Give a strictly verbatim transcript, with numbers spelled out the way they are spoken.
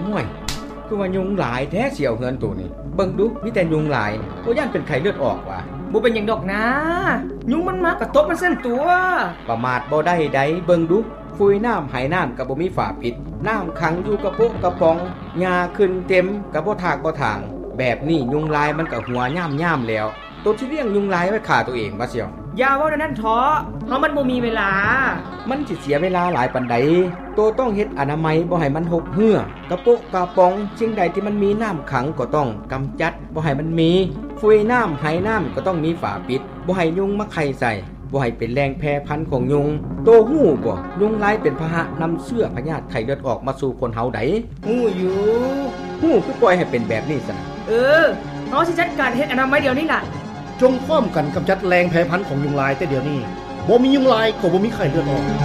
ห่วยคือว่ายุงหลายแท้เสี่ยวเฮือนตัวนี้เบิ่งดูมีแต่ยุงหลายบ่ย่านเป็นไข้เลือดออกว่ะบ่เป็นหยังดอกนะยุงมันมากระตบมันเส้นตัวประมาทบ่ได้ใดเบิ่งดูฟุยน้ำไหน้ำก็บ่มีฝาปิดน้ำขังอยู่กระโปะกระป๋องหญ้าขึ้นเต็มก็บ่ทากบ่ทางแบบนี้ยุงลายมันก็หัวย่ำๆแล้วตัวที่เลี้ยงยุงลายไว้ฆ่าตัวเองบ่เสี่ยวอย่าเว้านั่นท้อเฮามันบ่มีเวลามันสิเสียเวลาหลายปานใดตัวต้องเฮ็ดอนามัยบ่ให้มันหกเหือกระโปะกระป๋องสิ่งใดที่มันมีน้ำขังก็ต้องกำจัดบ่ให้มันมีฟุยน้ำไหน้ำก็ต้องมีฝาปิดบ่ให้ยุงมาไข่ใส่บ่ให้เป็นแรงแพร่พันธุ์ของยุงโตฮู้บ่ยุงลายเป็นพาหะนำเชื้อพยาธิไข้เลือดออกมาสู่คนเฮาได้ฮู้อยู่ฮู้คือปล่อยให้เป็นแบบนี้ซะเออเฮาสิจัดการเฮ็ดอนามัยเดี๋ยวนี้ล่ะจงพร้อมกันกำจัดแรงแพร่พันธุ์ของยุงลายแต่เดี๋ยวนี้บ่มียุงลายก็บ่มีไข้เลือดออก